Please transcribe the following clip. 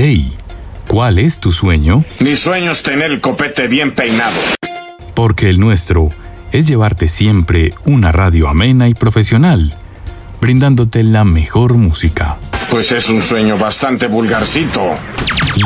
Hey, ¿cuál es tu sueño? Mi sueño es tener el copete bien peinado. Porque el nuestro es llevarte siempre una radio amena y profesional, brindándote la mejor música. Pues es un sueño bastante vulgarcito.